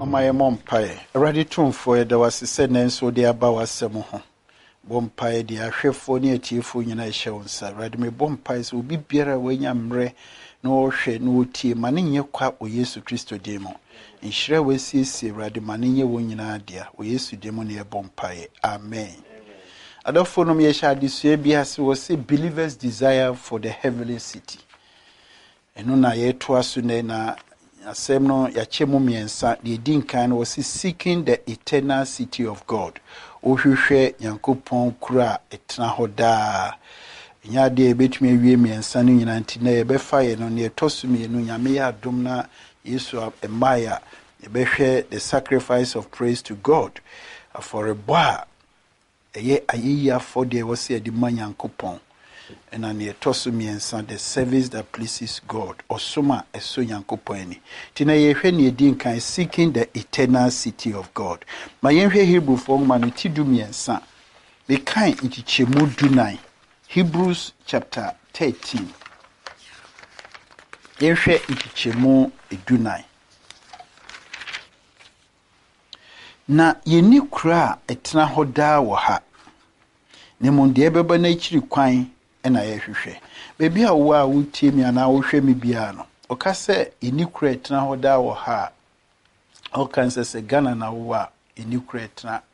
my mom pie, ready to for there was a sentence so dear Bawa Bompire, the Ashefoni, a tearful united sir. Ready me bompies will be better when I'm re, no shade, no tea, manning your quap or Yesu Christo demo. In Shre we see ready manning your winning dear, or Yesu demo near bompire. Amen. I don't follow me, shall this year be as was a believer's desire for the heavenly city. And no, na ye twasunde na. Asem no ya chemu miensa the din kan was seeking the eternal city of God. Ohwehwe Yankopon kura etna hoda. Nya de betumi awie miensa no nyina nti na ye befa ye no ne tosumi no nyame ya adom na Yesu emaya ye behwe the sacrifice of praise to God for a boa eye ayiya for the was the man Yankopon. And an etosumiensa the service that pleases God or soma eso Yankoponi. Tina ye hwe din kan seeking the eternal city of God. Ma ye hwe Hebrew for man tidumiensa. Be kan inti chemu dunai. Hebrews chapter 13. Ye hwe inti chemu dunai. Na ye ni kura etna hoda wo ha. Ne mon de beba na ichiri kwan ena ye hwehwe bebi a wo a wutie mi ana wo hwe mi bia no o ka se inikure tena hoda wo ha o kan se Ghana na wo a inikure tena